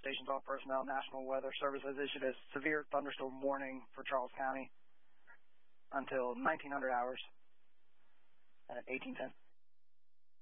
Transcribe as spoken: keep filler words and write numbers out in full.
stations, all personnel. National Weather Service has issued a severe thunderstorm warning for Charles County until nineteen hundred hours at eighteen ten.